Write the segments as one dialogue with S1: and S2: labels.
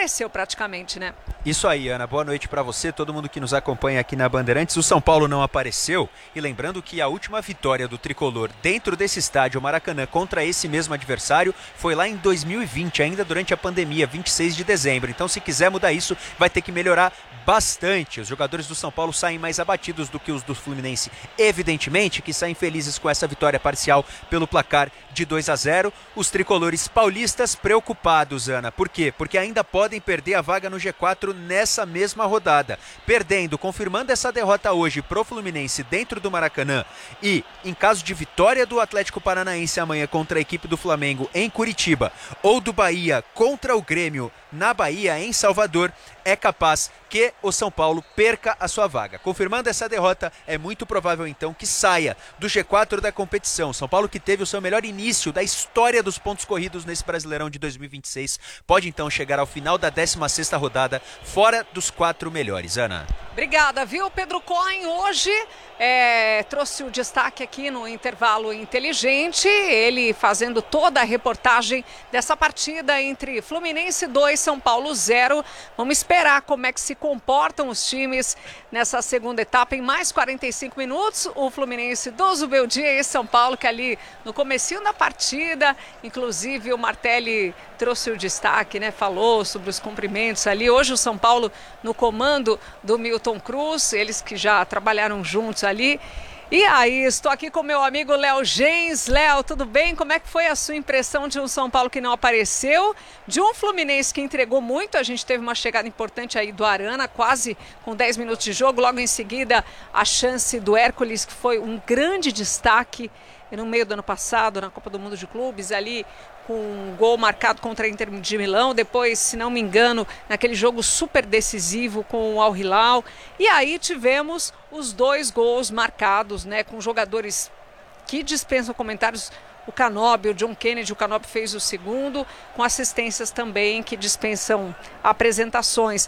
S1: apareceu praticamente, né?
S2: Isso aí, Ana. Boa noite para você, todo mundo que nos acompanha aqui na Bandeirantes. O São Paulo não apareceu, e lembrando que a última vitória do Tricolor dentro desse estádio, Maracanã, contra esse mesmo adversário, foi lá em 2020, ainda durante a pandemia, 26 de dezembro. Então, se quiser mudar isso, vai ter que melhorar bastante. Os jogadores do São Paulo saem mais abatidos do que os do Fluminense, evidentemente, que saem felizes com essa vitória parcial pelo placar de 2-0. Os tricolores paulistas preocupados, Ana. Por quê? Porque ainda podem perder a vaga no G4 nessa mesma rodada. Perdendo, confirmando essa derrota hoje pro Fluminense dentro do Maracanã e, em caso de vitória do Atlético Paranaense amanhã contra a equipe do Flamengo em Curitiba, ou do Bahia contra o Grêmio na Bahia, em Salvador, é capaz que o São Paulo perca a sua vaga. Confirmando essa derrota, é muito provável então que saia do G4 da competição. São Paulo, que teve o seu melhor início da história dos pontos corridos nesse Brasileirão de 2026, pode então chegar ao final da 16ª rodada fora dos 4 melhores. Ana.
S1: Obrigada, viu? Pedro Cohen hoje trouxe o destaque aqui no Intervalo Inteligente, ele fazendo toda a reportagem dessa partida entre Fluminense 2, São Paulo 0. Vamos esperar como é que se comportam os times nessa segunda etapa. Em mais 45 minutos, o Fluminense do Zubeldia e São Paulo, que ali no comecinho da partida, inclusive o Martelli trouxe o destaque, né? Falou sobre os cumprimentos ali. Hoje o São Paulo no comando do Milton Cruz, eles que já trabalharam juntos ali. E aí, estou aqui com meu amigo Léo Gens. Léo, tudo bem? Como é que foi a sua impressão de um São Paulo que não apareceu, de um Fluminense que entregou muito? A gente teve uma chegada importante aí do Arana, quase com 10 minutos de jogo. Logo em seguida, a chance do Hércules, que foi um grande destaque no meio do ano passado, na Copa do Mundo de Clubes, ali com um gol marcado contra a Inter de Milão. Depois, se não me engano, naquele jogo super decisivo com o Al Hilal. E aí tivemos os 2 gols marcados, né, com jogadores que dispensam comentários. O Canóbio, o John Kennedy, o Canóbio fez o segundo, com assistências também que dispensam apresentações.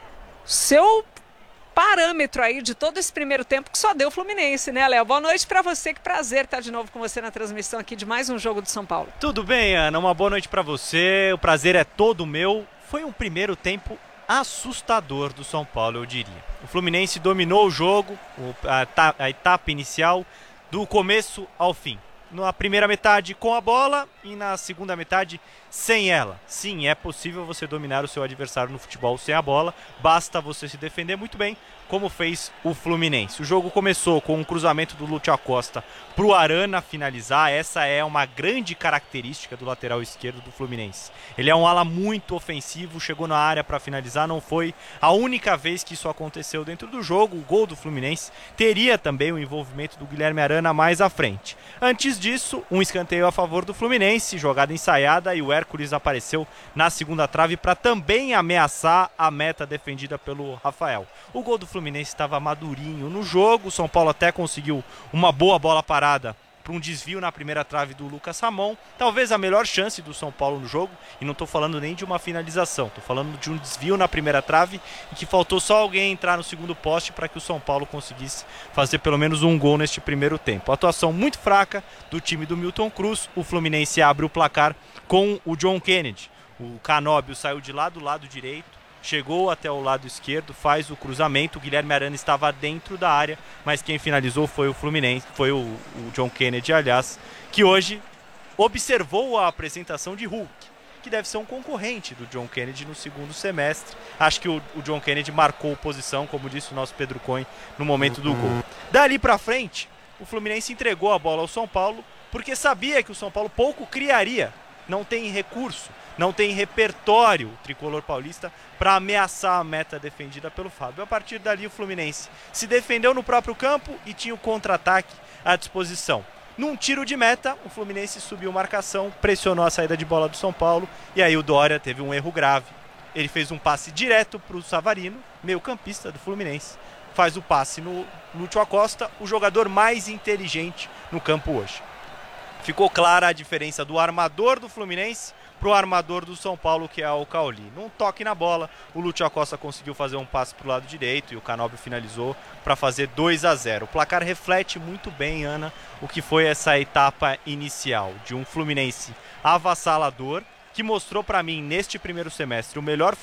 S1: Seu parâmetro aí de todo esse primeiro tempo que só deu o Fluminense, né, Léo? Boa noite pra você, que prazer estar de novo com você na transmissão aqui de mais um jogo do São Paulo.
S3: Tudo bem, Ana? Uma boa noite pra você, o prazer é todo meu. Foi um primeiro tempo assustador do São Paulo, eu diria. O Fluminense dominou o jogo, a etapa inicial, do começo ao fim. Na primeira metade com a bola e na segunda metade sem ela. Sim, é possível você dominar o seu adversário no futebol sem a bola, basta você se defender muito bem, como fez o Fluminense. O jogo começou com um cruzamento do Lúcio Acosta para o Arana finalizar. Essa é uma grande característica do lateral esquerdo do Fluminense. Ele é um ala muito ofensivo, chegou na área para finalizar, não foi a única vez que isso aconteceu dentro do jogo. O gol do Fluminense teria também o envolvimento do Guilherme Arana mais à frente. Antes disso, um escanteio a favor do Fluminense, jogada ensaiada, e o Hércules apareceu na segunda trave para também ameaçar a meta defendida pelo Rafael. O gol do Fluminense estava madurinho no jogo, o São Paulo até conseguiu uma boa bola parada para um desvio na primeira trave do Lucas Ramon, talvez a melhor chance do São Paulo no jogo, e não estou falando nem de uma finalização, estou falando de um desvio na primeira trave, e que faltou só alguém entrar no segundo poste para que o São Paulo conseguisse fazer pelo menos um gol neste primeiro tempo. Atuação muito fraca do time do Milton Cruz. O Fluminense abre o placar com o John Kennedy. O Canóbio saiu de lá do lado direito, chegou até o lado esquerdo, faz o cruzamento. O Guilherme Arana estava dentro da área, mas quem finalizou foi o Fluminense, foi o John Kennedy, aliás, que hoje observou a apresentação de Hulk, que deve ser um concorrente do John Kennedy no segundo semestre. Acho que o John Kennedy marcou posição, como disse o nosso Pedro Cohen, no momento do gol. Dali para frente, o Fluminense entregou a bola ao São Paulo, porque sabia que o São Paulo pouco criaria, não tem recurso, não tem repertório, o tricolor paulista, para ameaçar a meta defendida pelo Fábio. A partir dali, o Fluminense se defendeu no próprio campo e tinha o contra-ataque à disposição. Num tiro de meta, o Fluminense subiu marcação, pressionou a saída de bola do São Paulo, e aí o Dória teve um erro grave. Ele fez um passe direto para o Savarino, meio-campista do Fluminense, faz o passe no Lúcio Acosta, o jogador mais inteligente no campo hoje. Ficou clara a diferença do armador do Fluminense para o armador do São Paulo, que é o Cauli. Num toque na bola, o Lúcio Acosta conseguiu fazer um passe para o lado direito e o Canóbio finalizou para fazer 2-0. O placar reflete muito bem, Ana, o que foi essa etapa inicial de um Fluminense avassalador, que mostrou para mim, neste primeiro semestre, o melhor